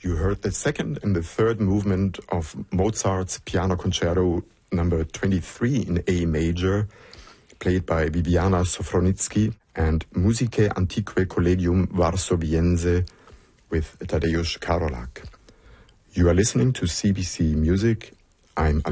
You heard the second and the third movement of Mozart's Piano Concerto number 23 in A major, played by Viviana Sofronitsky, and Musicae Antiquae Collegium Varsoviense with Tadeusz Karolak. You are listening to CBC Music. I'm